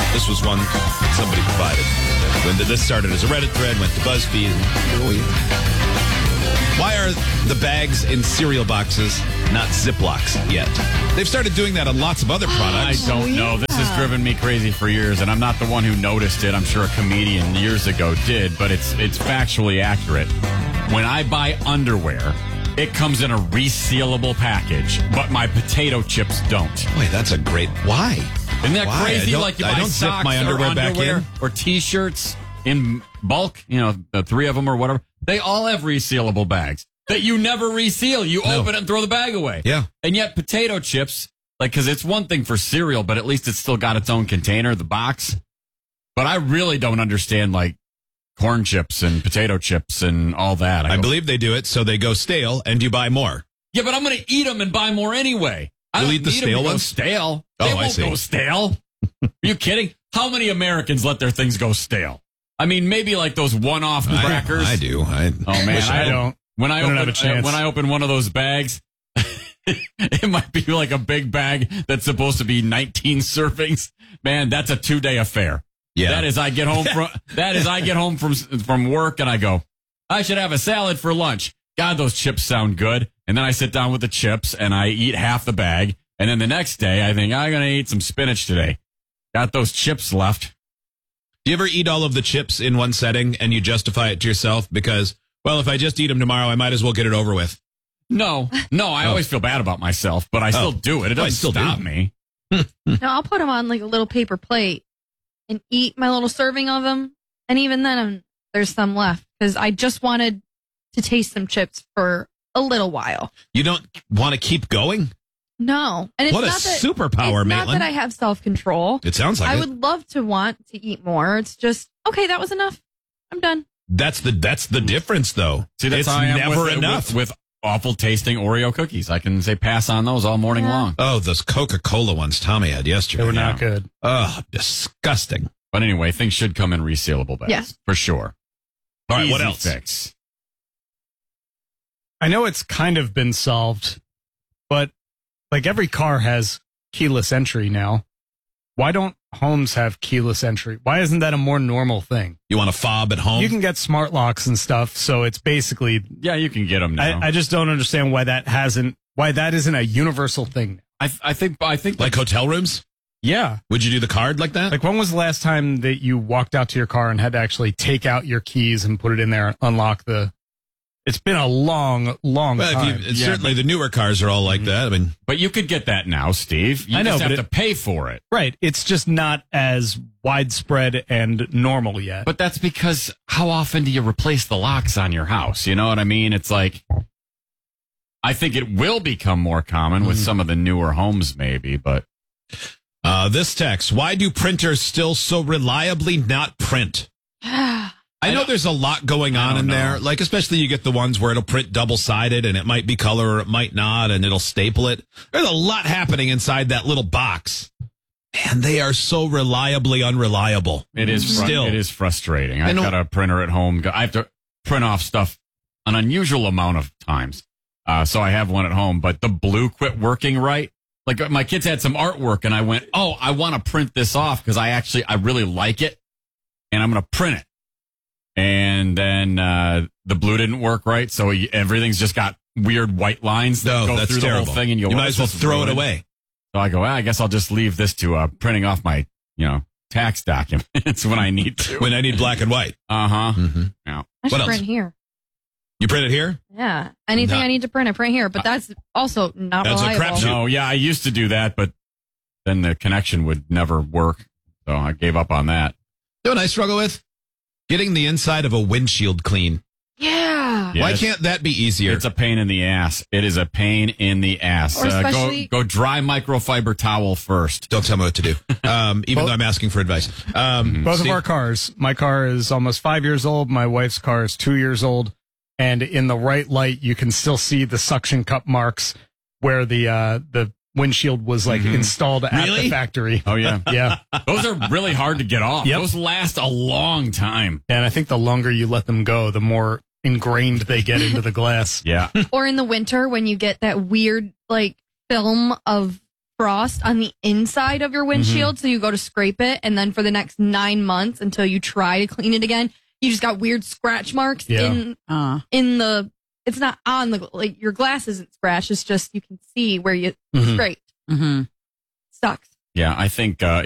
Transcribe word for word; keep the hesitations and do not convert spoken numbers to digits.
This was one somebody provided. When this started as a Reddit thread, went to BuzzFeed. Why are the bags in cereal boxes not Ziplocs yet? They've started doing that on lots of other products. I don't Oh, yeah. know. This has driven me crazy for years, and I'm not the one who noticed it. I'm sure a comedian years ago did, but it's it's factually accurate. When I buy underwear, it comes in a resealable package, but my potato chips don't. Wait, that's a great... Why? Isn't that Why? crazy? I don't- Like you I buy don't zip socks my underwear or back underwear in. or T-shirts in bulk, you know, the three of them or whatever. They all have resealable bags that you never reseal. You No. open it and throw the bag away. Yeah. And yet potato chips, like, because it's one thing for cereal, but at least it's still got its own container, the box. But I really don't understand, like, corn chips and potato chips and all that. I go, believe they do it so they go stale and you buy more. Yeah, but I'm going to eat them and buy more anyway. I You'll don't eat the need 'em stale to go ones? stale. Oh, They I won't see. go stale. Are you kidding? How many Americans let their things go stale? I mean, maybe like those one-off crackers. I, I do. I, Oh man, wish I, I don't. When I, I don't open have a chance. uh, when I open one of those bags, it might be like a big bag that's supposed to be nineteen servings. Man, that's a two-day affair. Yeah. That is, I get home from that is I get home from from work and I go, I should have a salad for lunch. God, those chips sound good. And then I sit down with the chips and I eat half the bag. And then the next day, I think I'm gonna eat some spinach today. Got those chips left. Do you ever eat all of the chips in one setting and you justify it to yourself because, well, if I just eat them tomorrow, I might as well get it over with? No, no, I always feel bad about myself, but I still Oh. do it. It Well, I doesn't still do. stop me. No, I'll put them on like a little paper plate and eat my little serving of them. And even then, um, there's some left because I just wanted to taste some chips for a little while. You don't want to keep going? No. And it's What a not that, superpower, it's not Maitland. that I have self-control. It sounds like I it. would love to want to eat more. It's just, okay, that was enough. I'm done. That's the that's the difference, though. See, that's it's how I am never with, enough. With, with awful tasting Oreo cookies. I can say pass on those all morning Yeah. long. oh, those Coca-Cola ones Tommy had yesterday. They were Yeah. not good. Oh, disgusting. But anyway, things should come in resealable bags. Yes. For sure. All right, what Easy else? Fix. I know it's kind of been solved, but like every car has keyless entry now. Why don't homes have keyless entry? Why isn't that a more normal thing? You want a fob at home? You can get smart locks and stuff, so it's basically. Yeah, you can get them now. I, I just don't understand why that hasn't. Why that isn't a universal thing. I, I think. I think. like hotel rooms? Yeah. Would you do the card like that? Like when was the last time that you walked out to your car and had to actually take out your keys and put it in there and unlock the? It's been a long, long well, time. if you, certainly the newer cars are all like that. I mean, But you could get that now, Steve. You I know, just have but to it- pay for it. Right. It's just not as widespread and normal yet. But that's because how often do you replace the locks on your house? You know what I mean? It's like, I think it will become more common with some of the newer homes, maybe. But uh, this text: why do printers still so reliably not print? I know there's a lot going on don't in there, know. like especially you get the ones where it'll print double-sided and it might be color or it might not, and it'll staple it. There's a lot happening inside that little box. Man, they are so reliably unreliable. it is fru- still. it is frustrating. I I've know- got a printer at home. I have to print off stuff an unusual amount of times. Uh, so I have one at home, but the blue quit working right. Like my kids had some artwork and I went, oh, I want to print this off because I actually, I really like it and I'm going to print it. And then uh, the blue didn't work right, so y- everything's just got weird white lines that No, go that's through terrible. the whole thing, and you, You go, might as well "This is throw it ruined." away. So I go, well, I guess I'll just leave this to uh, printing off my, you know, tax documents when I need to. When I need black and white. Uh huh. Mm-hmm. Yeah. I should What else? print here. You print it here? Yeah. Anything No. I need to print, I print here. But that's also not That's a reliable. crapshoot. No, yeah, I used to do that, but then the connection would never work, so I gave up on that. You know what I struggle with? Getting the inside of a windshield clean. Yeah. Yeah, Why it's- can't that be easier? It's a pain in the ass. It is a pain in the ass. Or Uh, go especially- go dry microfiber towel first. Don't tell me what to do, um, even Well- though I'm asking for advice. Um, Both Steve- of our cars. My car is almost five years old. My wife's car is two years old. And in the right light, you can still see the suction cup marks where the uh, the windshield was like installed at Really? the factory. Oh yeah. Yeah. Those are really hard to get off. Yep. Those last a long time. And I think the longer you let them go, the more ingrained they get into the glass. Yeah. Or in the winter when you get that weird like film of frost on the inside of your windshield. Mm-hmm. So you go to scrape it, and then for the next nine months until you try to clean it again, you just got weird scratch marks Yeah. in Uh, in the. It's not on the like your glass isn't scratched. It's just you can see where you Mhm. scraped. mhm. Sucks. Yeah, I think uh,